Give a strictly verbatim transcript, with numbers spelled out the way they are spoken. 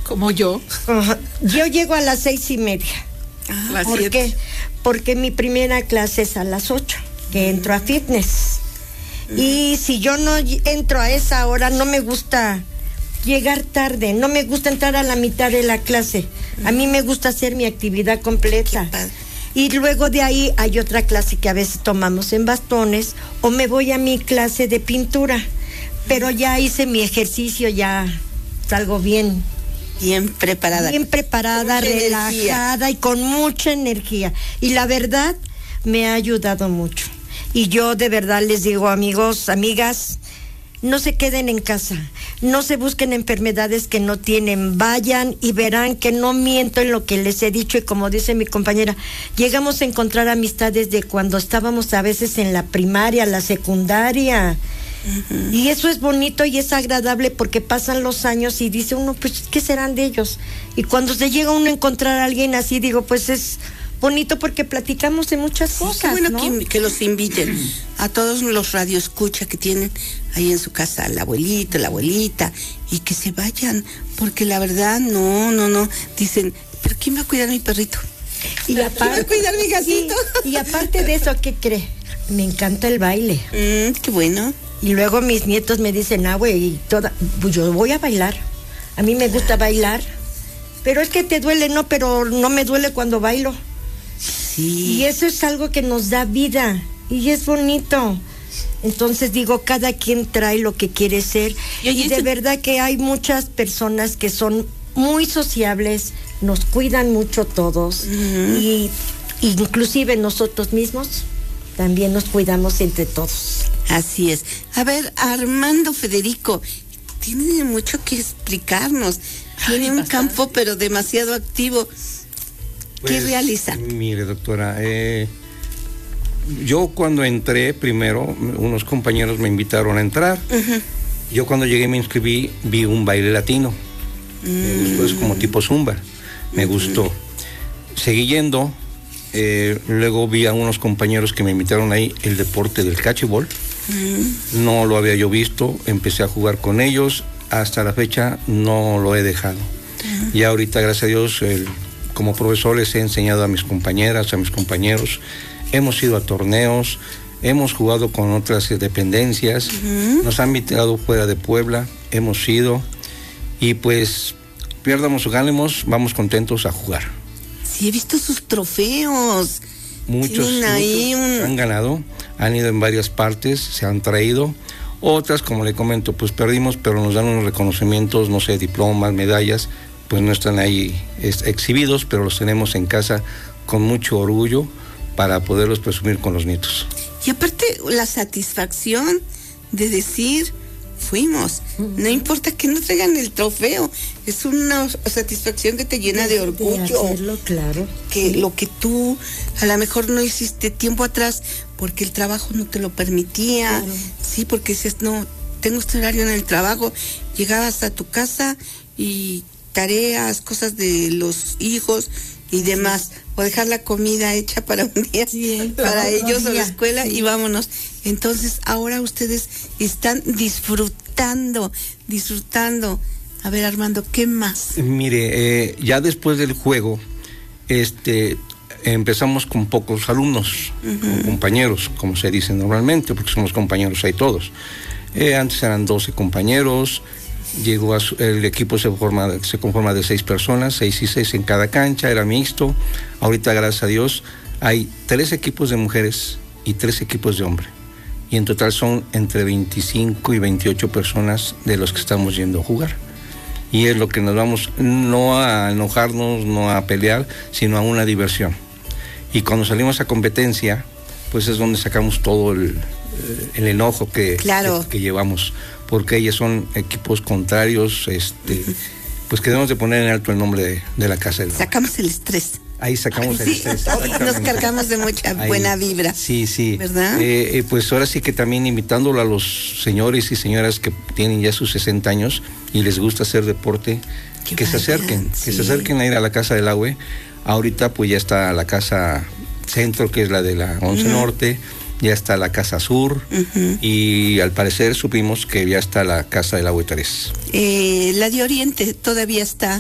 Como yo. Uh, yo llego a las seis y media. Ah, ¿Por siete. qué? Porque mi primera clase es a las ocho, que entro a fitness. Y si yo no entro a esa hora, no me gusta llegar tarde, no me gusta entrar a la mitad de la clase. A mí me gusta hacer mi actividad completa. Y luego de ahí hay otra clase que a veces tomamos en bastones, o me voy a mi clase de pintura. Pero ya hice mi ejercicio, ya salgo bien. Bien preparada. Bien preparada, relajada energía. Y con mucha energía. Y la verdad, me ha ayudado mucho. Y yo de verdad les digo, amigos, amigas, no se queden en casa, no se busquen enfermedades que no tienen, vayan y verán que no miento en lo que les he dicho. Y como dice mi compañera, llegamos a encontrar amistades de cuando estábamos a veces en la primaria, la secundaria. Uh-huh. Y eso es bonito y es agradable porque pasan los años y dice uno, pues, ¿qué serán de ellos? Y cuando se llega uno a encontrar a alguien así, digo, pues es bonito porque platicamos de muchas sí, cosas, qué bueno, ¿no? que, que los inviten a todos los radioescucha que tienen ahí en su casa, el abuelito, la abuelita, y que se vayan, porque la verdad, no, no, no, dicen, ¿pero quién va a cuidar a mi perrito? Y ¿Quién va a cuidar a mi gatito? Y, y aparte de eso, ¿qué cree? Me encanta el baile. Mm, qué bueno. Y luego mis nietos me dicen, ah, güey, y toda, pues yo voy a bailar. A mí me gusta bailar. Pero es que te duele, no, pero no me duele cuando bailo. Sí. Y eso es algo que nos da vida. Y es bonito. Entonces digo, cada quien trae lo que quiere ser. Y, y de verdad que hay muchas personas que son muy sociables, nos cuidan mucho todos. Uh-huh. Y inclusive nosotros mismos también nos cuidamos entre todos. Así es. A ver, Armando Federico, tiene mucho que explicarnos. Tiene Ay, un bastante. campo, pero demasiado activo. Pues, ¿qué realiza? Mire, doctora, eh, yo cuando entré primero, unos compañeros me invitaron a entrar. Uh-huh. Yo cuando llegué me inscribí, vi un baile latino. Mm. Me gustó, es como tipo zumba. Me uh-huh. gustó. Seguí yendo. Eh, luego vi a unos compañeros que me invitaron ahí el deporte del cachibol. Uh-huh. No lo había yo visto, empecé a jugar con ellos, hasta la fecha no lo he dejado. Uh-huh. Y ahorita, gracias a Dios, el, como profesor les he enseñado a mis compañeras, a mis compañeros, hemos ido a torneos, hemos jugado con otras dependencias, uh-huh. nos han invitado fuera de Puebla, hemos ido, y pues, pierdamos o ganemos, vamos contentos a jugar. Sí, he visto sus trofeos. Muchos, muchos un... han ganado, han ido en varias partes, se han traído. Otras, como le comento, pues perdimos, pero nos dan unos reconocimientos, no sé, diplomas, medallas, pues no están ahí es, exhibidos, pero los tenemos en casa con mucho orgullo para poderlos presumir con los nietos. Y aparte, la satisfacción de decir, fuimos, no importa que no traigan el trofeo, es una satisfacción que te llena de, de orgullo. De hacerlo, claro. Que sí. lo que tú a lo mejor no hiciste tiempo atrás porque el trabajo no te lo permitía, claro. sí, porque dices, no, tengo este horario en el trabajo, llegabas a tu casa y tareas, cosas de los hijos y demás, o dejar la comida hecha para un día, sí, para ellos o la escuela sí. y vámonos. Entonces ahora ustedes están disfrutando, disfrutando. A ver, Armando, ¿qué más? Mire, eh, ya después del juego, este, empezamos con pocos alumnos, uh-huh. con compañeros, como se dice normalmente, porque somos compañeros ahí todos. Eh, antes eran doce compañeros. Llegó a su, el equipo se forma se conforma de seis personas, seis y seis en cada cancha, era mixto. Ahorita, gracias a Dios, hay tres equipos de mujeres y tres equipos de hombres. Y en total son entre veinticinco y veintiocho personas de los que estamos yendo a jugar. Y es lo que nos vamos, no a enojarnos, no a pelear, sino a una diversión. Y cuando salimos a competencia, pues es donde sacamos todo el, el enojo que, claro. que, que llevamos. Porque ellos son equipos contrarios, este, uh-huh. pues que debemos de poner en alto el nombre de, de la Casa del Agua. Sacamos el estrés. Ahí sacamos sí. el estrés. Nos cargamos de mucha Ahí. buena vibra. Sí, sí. ¿Verdad? Eh, eh, pues ahora sí que también invitándolo a los señores y señoras que tienen ya sus sesenta años y les gusta hacer deporte, que, que se acerquen, sí. que se acerquen a ir a la Casa del Agua. Ahorita pues ya está la Casa Centro, que es la de la once uh-huh. Norte. Ya está la Casa Sur uh-huh. y al parecer supimos que ya está la Casa del Agua tres. Eh, la de Oriente todavía está.